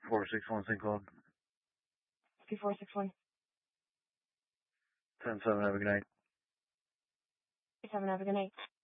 461 sync code. 2461. 10-7, have a good night. 7, have a good night.